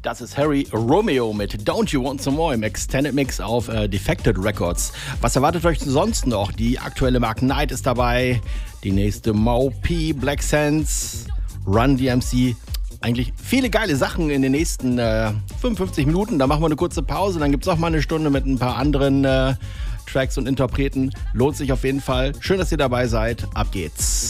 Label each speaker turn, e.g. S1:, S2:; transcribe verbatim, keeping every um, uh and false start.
S1: Das ist Harry Romeo mit Don't You Want Some More im Extended Mix auf äh, Defected Records. Was erwartet euch sonst noch? Die aktuelle Mark Knight ist dabei, die nächste Mo P, Black Sense, Run D M C. Eigentlich viele geile Sachen in den nächsten äh, fünfundfünfzig Minuten. Da machen wir eine kurze Pause, dann gibt es auch mal eine Stunde mit ein paar anderen äh, Tracks und Interpreten. Lohnt sich auf jeden Fall. Schön, dass ihr dabei seid. Ab geht's.